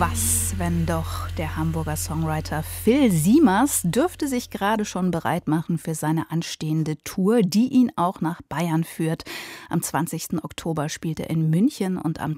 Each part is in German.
Was, wenn doch? Der Hamburger Songwriter Phil Siemers dürfte sich gerade schon bereit machen für seine anstehende Tour, die ihn auch nach Bayern führt. Am 20. Oktober spielt er in München und am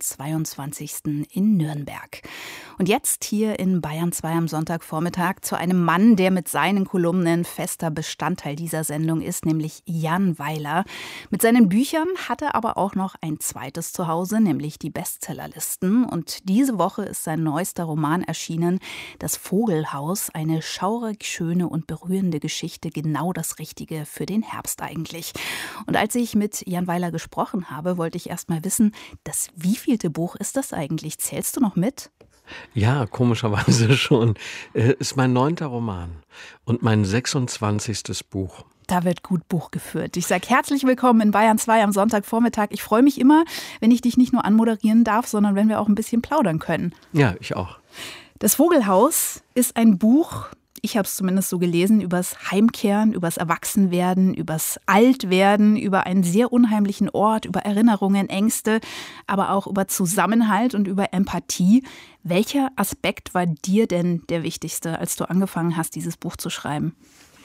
22. in Nürnberg. Und jetzt hier in Bayern 2 am Sonntagvormittag zu einem Mann, der mit seinen Kolumnen fester Bestandteil dieser Sendung ist, nämlich Jan Weiler. Mit seinen Büchern hat er aber auch noch ein zweites Zuhause, nämlich die Bestsellerlisten. Und diese Woche ist sein neuester Roman erschienen, Das Vogelhaus, eine schaurig schöne und berührende Geschichte, genau das Richtige für den Herbst eigentlich. Und als ich mit Jan Weiler gesprochen habe, wollte ich erst mal wissen, das wievielte Buch ist das eigentlich? Zählst du noch mit? Ja, komischerweise schon. Ist mein 9. Roman und mein 26. Buch. Da wird gut Buch geführt. Ich sage herzlich willkommen in Bayern 2 am Sonntagvormittag. Ich freue mich immer, wenn ich dich nicht nur anmoderieren darf, sondern wenn wir auch ein bisschen plaudern können. Ja, ich auch. Das Vogelhaus ist ein Buch, ich habe es zumindest so gelesen, übers Heimkehren, übers Erwachsenwerden, übers Altwerden, über einen sehr unheimlichen Ort, über Erinnerungen, Ängste, aber auch über Zusammenhalt und über Empathie. Welcher Aspekt war dir denn der wichtigste, als du angefangen hast, dieses Buch zu schreiben?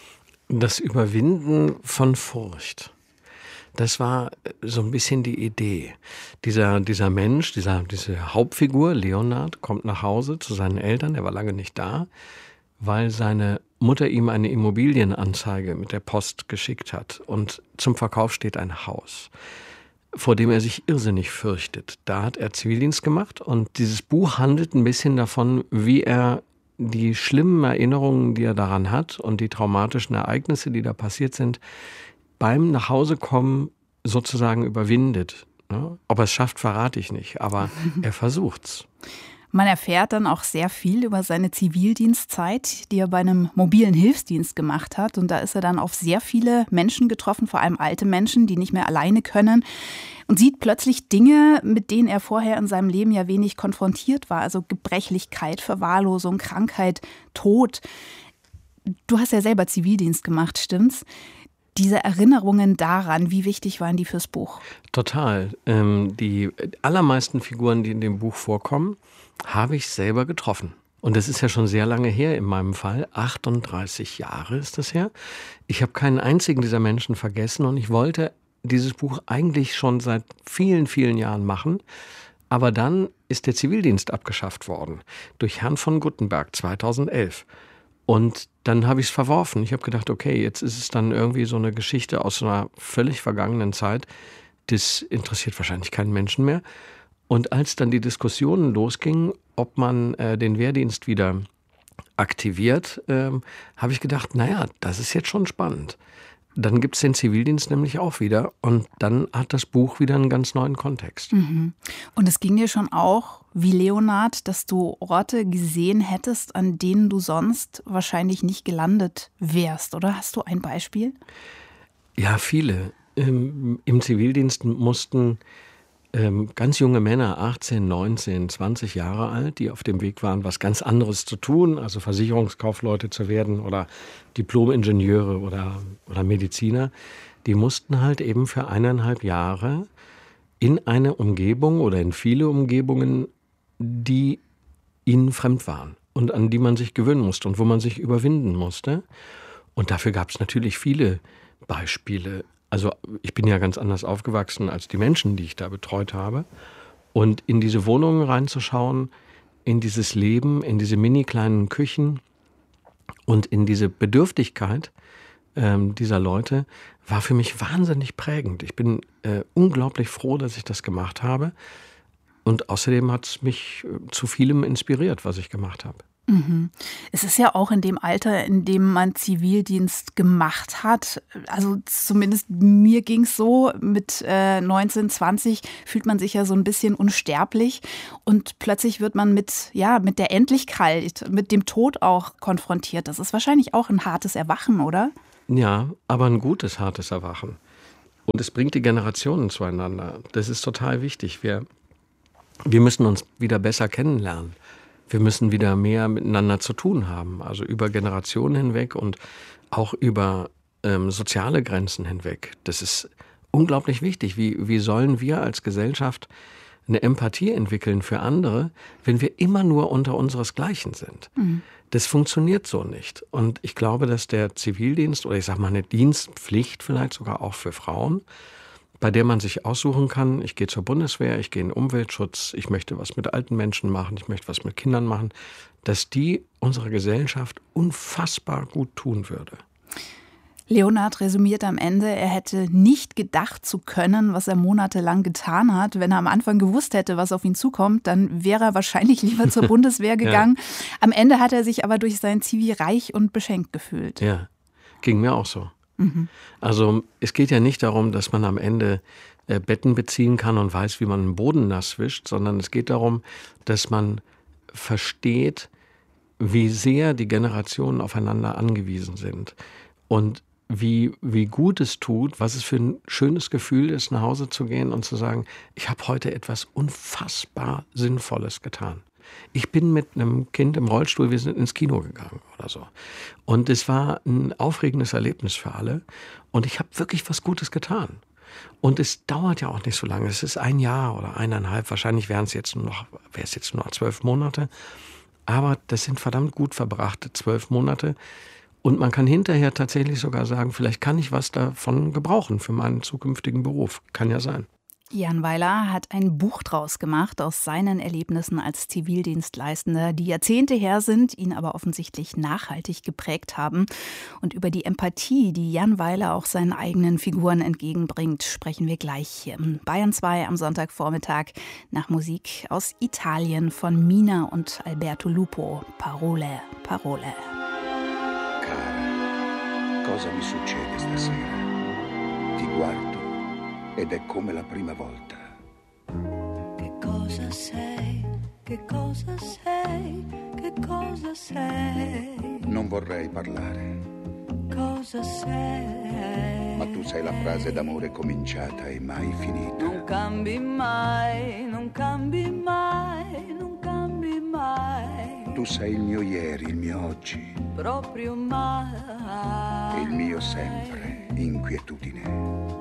Das Überwinden von Furcht. Das war so ein bisschen die Idee. Dieser Mensch, diese Hauptfigur, Leonard, kommt nach Hause zu seinen Eltern, er war lange nicht da, weil seine Mutter ihm eine Immobilienanzeige mit der Post geschickt hat. Und zum Verkauf steht ein Haus, vor dem er sich irrsinnig fürchtet. Da hat er Zivildienst gemacht und dieses Buch handelt ein bisschen davon, wie er die schlimmen Erinnerungen, die er daran hat und die traumatischen Ereignisse, die da passiert sind, beim Nachhausekommen sozusagen überwindet. Ob er es schafft, verrate ich nicht, aber er versucht's. Man erfährt dann auch sehr viel über seine Zivildienstzeit, die er bei einem mobilen Hilfsdienst gemacht hat. Und da ist er dann auf sehr viele Menschen getroffen, vor allem alte Menschen, die nicht mehr alleine können. Und sieht plötzlich Dinge, mit denen er vorher in seinem Leben ja wenig konfrontiert war. Also Gebrechlichkeit, Verwahrlosung, Krankheit, Tod. Du hast ja selber Zivildienst gemacht, stimmt's? Diese Erinnerungen daran, wie wichtig waren die fürs Buch? Total. Die allermeisten Figuren, die in dem Buch vorkommen, habe ich selber getroffen. Und das ist ja schon sehr lange her in meinem Fall. 38 Jahre ist das her. Ich habe keinen einzigen dieser Menschen vergessen und ich wollte dieses Buch eigentlich schon seit vielen, vielen Jahren machen. Aber dann ist der Zivildienst abgeschafft worden durch Herrn von Guttenberg 2011. Und dann habe ich es verworfen. Ich habe gedacht, okay, jetzt ist es dann irgendwie so eine Geschichte aus einer völlig vergangenen Zeit. Das interessiert wahrscheinlich keinen Menschen mehr. Und als dann die Diskussionen losgingen, ob man den Wehrdienst wieder aktiviert, habe ich gedacht, naja, das ist jetzt schon spannend. Dann gibt es den Zivildienst nämlich auch wieder und dann hat das Buch wieder einen ganz neuen Kontext. Mhm. Und es ging dir schon auch, wie Leonard, dass du Orte gesehen hättest, an denen du sonst wahrscheinlich nicht gelandet wärst, oder? Hast du ein Beispiel? Ja, viele. Im Zivildienst mussten ganz junge Männer, 18, 19, 20 Jahre alt, die auf dem Weg waren, was ganz anderes zu tun, also Versicherungskaufleute zu werden oder Diplom-Ingenieure oder Mediziner, die mussten halt eben für 1,5 Jahre in eine Umgebung oder in viele Umgebungen, die ihnen fremd waren und an die man sich gewöhnen musste und wo man sich überwinden musste. Und dafür gab es natürlich viele Beispiele. Also ich bin ja ganz anders aufgewachsen als die Menschen, die ich da betreut habe. Und in diese Wohnungen reinzuschauen, in dieses Leben, in diese mini kleinen Küchen und in diese Bedürftigkeit dieser Leute, war für mich wahnsinnig prägend. Ich bin unglaublich froh, dass ich das gemacht habe. Und außerdem hat es mich zu vielem inspiriert, was ich gemacht habe. Mhm. Es ist ja auch in dem Alter, in dem man Zivildienst gemacht hat, also zumindest mir ging es so, mit 19, 20 fühlt man sich ja so ein bisschen unsterblich und plötzlich wird man mit der Endlichkeit, mit dem Tod auch konfrontiert. Das ist wahrscheinlich auch ein hartes Erwachen, oder? Ja, aber ein gutes, hartes Erwachen. Und es bringt die Generationen zueinander. Das ist total wichtig. Wir müssen uns wieder besser kennenlernen. Wir müssen wieder mehr miteinander zu tun haben, also über Generationen hinweg und auch über soziale Grenzen hinweg. Das ist unglaublich wichtig. Wie sollen wir als Gesellschaft eine Empathie entwickeln für andere, wenn wir immer nur unter unseresgleichen sind. Mhm. Das funktioniert so nicht. Und ich glaube, dass der Zivildienst oder ich sage mal eine Dienstpflicht vielleicht sogar auch für Frauen, bei der man sich aussuchen kann, ich gehe zur Bundeswehr, ich gehe in den Umweltschutz, ich möchte was mit alten Menschen machen, ich möchte was mit Kindern machen, dass die unserer Gesellschaft unfassbar gut tun würde. Leonhard resümiert am Ende, er hätte nicht gedacht zu können, was er monatelang getan hat. Wenn er am Anfang gewusst hätte, was auf ihn zukommt, dann wäre er wahrscheinlich lieber zur Bundeswehr gegangen. Ja. Am Ende hat er sich aber durch sein Zivi reich und beschenkt gefühlt. Ja, ging mir auch so. Mhm. Also es geht ja nicht darum, dass man am Ende Betten beziehen kann und weiß, wie man den Boden nass wischt, sondern es geht darum, dass man versteht, wie sehr die Generationen aufeinander angewiesen sind und wie gut es tut, was es für ein schönes Gefühl ist, nach Hause zu gehen und zu sagen, ich habe heute etwas unfassbar Sinnvolles getan. Ich bin mit einem Kind im Rollstuhl, wir sind ins Kino gegangen oder so. Und es war ein aufregendes Erlebnis für alle. Und ich habe wirklich was Gutes getan. Und es dauert ja auch nicht so lange. Es ist 1 Jahr oder 1,5. Wahrscheinlich wäre es jetzt nur noch 12 Monate. Aber das sind verdammt gut verbrachte 12 Monate. Und man kann hinterher tatsächlich sogar sagen, vielleicht kann ich was davon gebrauchen für meinen zukünftigen Beruf. Kann ja sein. Jan Weiler hat ein Buch draus gemacht aus seinen Erlebnissen als Zivildienstleistender, die Jahrzehnte her sind, ihn aber offensichtlich nachhaltig geprägt haben. Und über die Empathie, die Jan Weiler auch seinen eigenen Figuren entgegenbringt, sprechen wir gleich hier im Bayern 2 am Sonntagvormittag nach Musik aus Italien von Mina und Alberto Lupo. Parole, Parole. Cara, cosa mi succede stasera? Ti guardo ed è come la prima volta. Che cosa sei? Che cosa sei? Che cosa sei? Non vorrei parlare. Cosa sei? Ma tu sei la frase d'amore cominciata e mai finita. Non cambi mai, non cambi mai, non cambi mai. Tu sei il mio ieri, il mio oggi. Proprio mai. E il mio sempre, inquietudine.